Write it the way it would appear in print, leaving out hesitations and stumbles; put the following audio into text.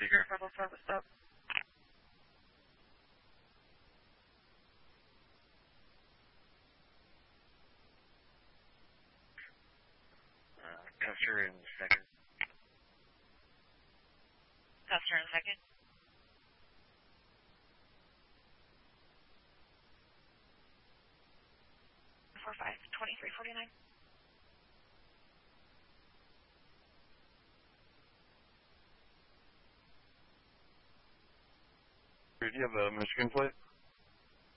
Secret 505, what's up? Custer in second. Custer in second. 2349. Do you have a Michigan plate?